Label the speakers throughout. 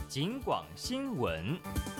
Speaker 1: 警广新闻。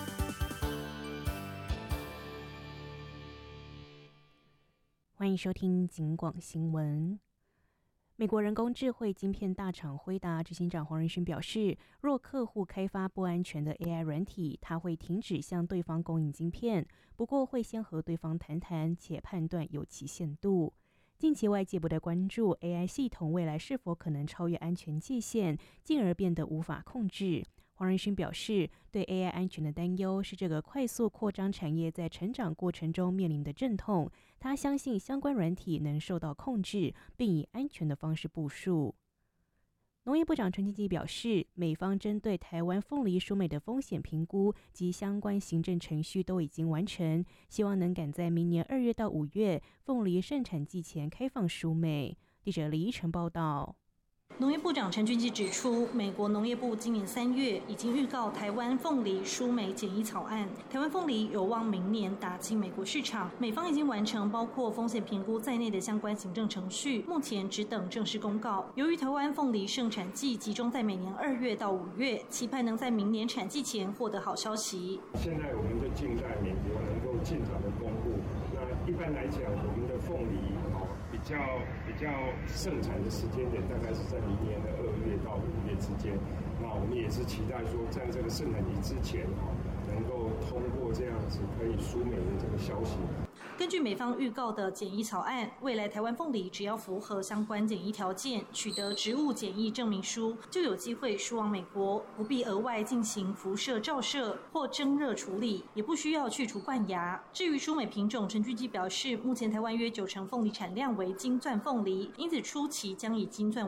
Speaker 2: 欢迎收听警广新闻。美国人工智慧晶片大厂辉达执行长黄仁勋表示，若客户开发不安全的 AI 软体，他会停止向对方供应晶片，不过会先和对方谈谈，且判断有其限度。近期外界不断关注 AI 系统未来是否可能超越安全界限，进而变得无法控制。黄仁勋表示，对 AI 安全的担忧是这个快速扩张产业在成长过程中面临的阵痛。他相信相关软体能受到控制，并以安全的方式部署。农业部长陈吉吉表示，美方针对台湾凤梨输美的风险评估及相关行政程序都已经完成，希望能赶在明年2月到5月凤梨盛产季前开放输美。记者李依晨报道。
Speaker 3: 农业部长陈俊基指出，美国农业部今年3月已经预告台湾凤梨输美检疫草案，台湾凤梨有望明年打进美国市场。美方已经完成包括风险评估在内的相关行政程序，目前只等正式公告。由于台湾凤梨盛产季集中在每年2月到5月，期盼能在明年产季前获得好消息。
Speaker 4: 现在我们就静待美国能够尽早的公布。那一般来讲，我们的凤梨比较盛产的时间点大概是在明年的2月到5月之间。那我们也是期待说，在这个盛产期之前能够通过这样子可以输美的这个消息。
Speaker 3: 根据美方预告的检疫草案，未来台湾凤梨只要符合相关检疫条件，取得植物检疫证明书，就有机会输往美国，不必额外进行辐射照射或蒸热处理，也不需要去除冠芽。至于输美品种，陈俊基表示，目前台湾约90%凤梨产量为金钻凤梨，因此初期将以金钻